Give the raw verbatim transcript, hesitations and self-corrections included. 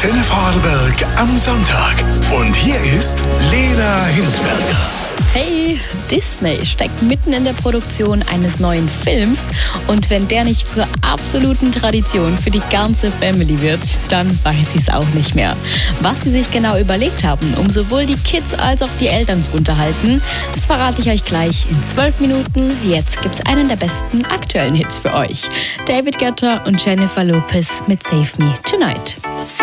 Antenne Vorarlberg am Sonntag. Und hier ist Lena Hinsberger. Hey, Disney steckt mitten in der Produktion eines neuen Films und wenn der nicht zur absoluten Tradition für die ganze Family wird, dann weiß ich es auch nicht mehr. Was sie sich genau überlegt haben, um sowohl die Kids als auch die Eltern zu unterhalten, das verrate ich euch gleich in zwölf Minuten. Jetzt gibt's einen der besten aktuellen Hits für euch. David Guetta und Jennifer Lopez mit Save Me Tonight.